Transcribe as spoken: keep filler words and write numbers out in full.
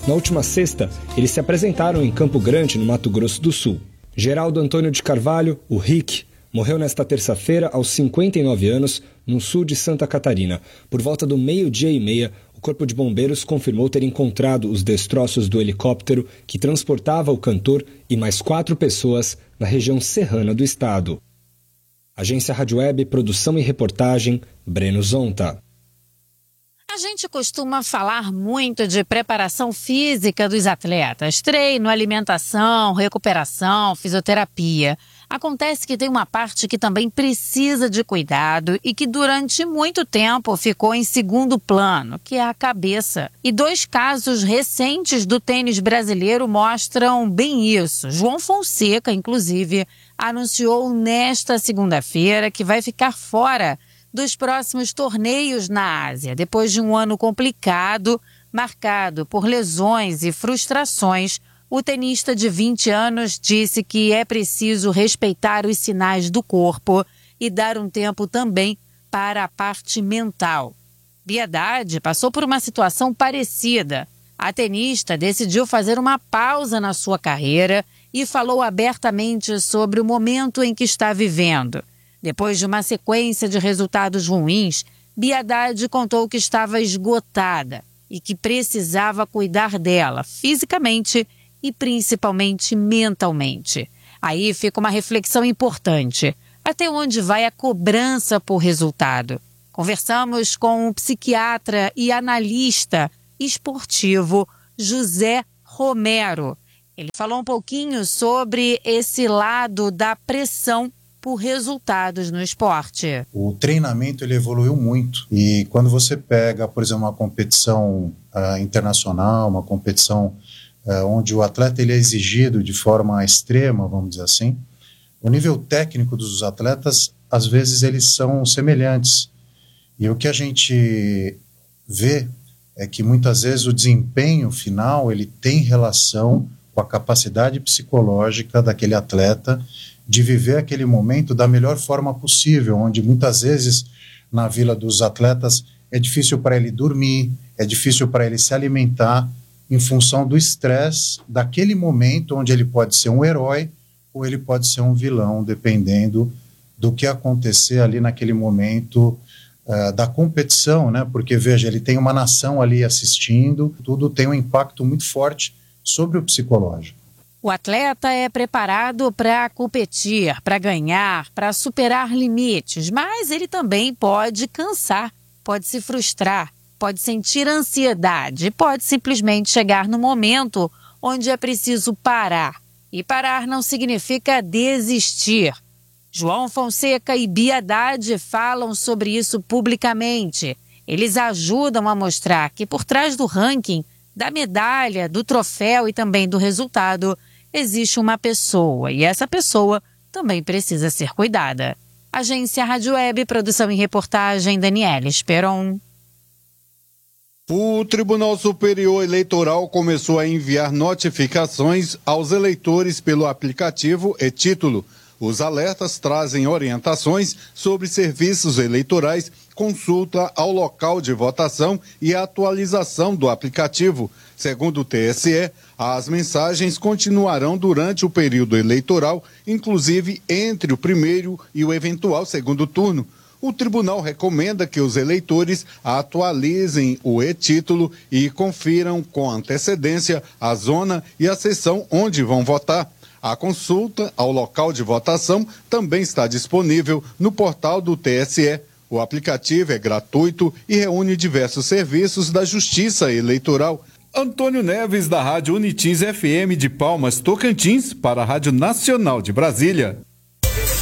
Na última sexta, eles se apresentaram em Campo Grande, no Mato Grosso do Sul. Geraldo Antônio de Carvalho, o Rick, morreu nesta terça-feira aos cinquenta e nove anos, no sul de Santa Catarina. Por volta do meio-dia e meia, o Corpo de Bombeiros confirmou ter encontrado os destroços do helicóptero que transportava o cantor e mais quatro pessoas na região serrana do estado. Agência Rádio Web, produção e reportagem, Breno Zonta. A gente costuma falar muito de preparação física dos atletas, treino, alimentação, recuperação, fisioterapia. Acontece que tem uma parte que também precisa de cuidado e que durante muito tempo ficou em segundo plano, que é a cabeça. E dois casos recentes do tênis brasileiro mostram bem isso. João Fonseca, inclusive, anunciou nesta segunda-feira que vai ficar fora dos próximos torneios na Ásia, depois de um ano complicado, marcado por lesões e frustrações. O tenista de vinte anos disse que é preciso respeitar os sinais do corpo e dar um tempo também para a parte mental. Bia Haddad passou por uma situação parecida. A tenista decidiu fazer uma pausa na sua carreira e falou abertamente sobre o momento em que está vivendo. Depois de uma sequência de resultados ruins, Bia Haddad contou que estava esgotada e que precisava cuidar dela fisicamente e principalmente mentalmente. Aí fica uma reflexão importante. Até onde vai a cobrança por resultado? Conversamos com o psiquiatra e analista esportivo José Romero. Ele falou um pouquinho sobre esse lado da pressão por resultados no esporte. O treinamento ele evoluiu muito e quando você pega, por exemplo, uma competição uh, internacional, uma competição uh, onde o atleta ele é exigido de forma extrema, vamos dizer assim, o nível técnico dos atletas, às vezes, eles são semelhantes. E o que a gente vê é que muitas vezes o desempenho final ele tem relação com a capacidade psicológica daquele atleta de viver aquele momento da melhor forma possível, onde muitas vezes na Vila dos Atletas é difícil para ele dormir, é difícil para ele se alimentar em função do estresse daquele momento onde ele pode ser um herói ou ele pode ser um vilão, dependendo do que acontecer ali naquele momento uh, da competição, né? Porque, veja, ele tem uma nação ali assistindo, tudo tem um impacto muito forte sobre o psicológico. O atleta é preparado para competir, para ganhar, para superar limites, mas ele também pode cansar, pode se frustrar, pode sentir ansiedade, pode simplesmente chegar no momento onde é preciso parar. E parar não significa desistir. João Fonseca e Bia Haddad falam sobre isso publicamente. Eles ajudam a mostrar que por trás do ranking, da medalha, do troféu e também do resultado, existe uma pessoa e essa pessoa também precisa ser cuidada. Agência Rádio Web, produção e reportagem, Daniela Esperon. O Tribunal Superior Eleitoral começou a enviar notificações aos eleitores pelo aplicativo e-Título. Os alertas trazem orientações sobre serviços eleitorais, consulta ao local de votação e atualização do aplicativo. Segundo o T S E, as mensagens continuarão durante o período eleitoral, inclusive entre o primeiro e o eventual segundo turno. O tribunal recomenda que os eleitores atualizem o e-Título e confiram com antecedência a zona e a seção onde vão votar. A consulta ao local de votação também está disponível no portal do T S E. O aplicativo é gratuito e reúne diversos serviços da Justiça Eleitoral. Antônio Neves, da Rádio Unitins F M de Palmas, Tocantins, para a Rádio Nacional de Brasília.